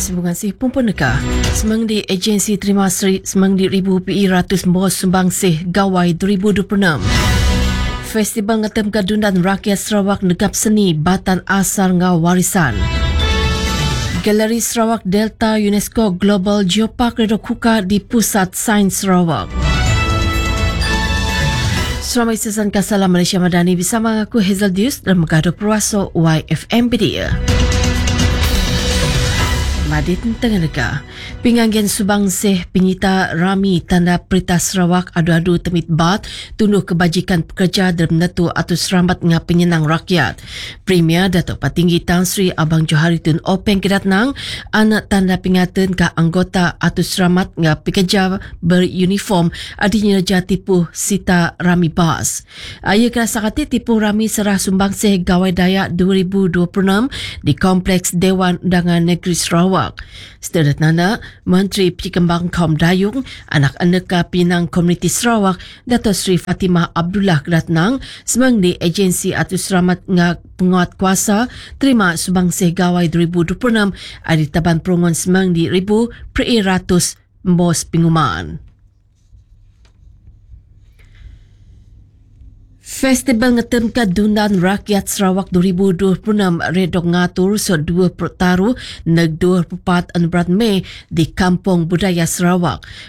Sembungan si Pumpuneka semang di agensi terima semang di ribu PI100 bos sumbang sih gawai 2026. Festival ngatem gadundan rakyat Sarawak negap seni batan asal ngau warisan. Galeri Sarawak Delta UNESCO Global Geopark redok huka di Pusat Sains Sarawak. Selamat sesan Kasalam Malaysia Madani bersama aku Hazel Deus dan Megado Perwaso YFM Pedia. Madit Tengganaga, Pinganggen Subang Seh Penyita Rami Tanda Perintah Sarawak adu-adu temit bat tunduh kebajikan pekerja dalam netu atau serambat ngah penyenang rakyat. Premier Datuk Patinggi Tan Sri Abang Johari Tun Openg Kedatnang anak tanda pingatan ke anggota atau seramat ngah pekerja beruniform adinya raja tipu Sita Rami Bas. Ia kerasakati tipu Rami Serah Sumbang Seh Gawai Dayak 2026 di Kompleks Dewan Undangan Negeri Sarawak. Setelah nana, Menteri Perkembangan Kaum Dayung, anak-anak Pinang Komuniti Sarawak, Dato' Sri Fatimah Abdullah Kedatnang, semang di agensi atau seramat penguat kuasa, terima Subang Seh Gawai 2026, ada taban perungon semang di ribu PI100 bos pengumaan. Festival Ngetem Kadundan Rakyat Sarawak 2026 redok ngatur so 2 taru neg 24 Mei di Kampung Budaya Sarawak.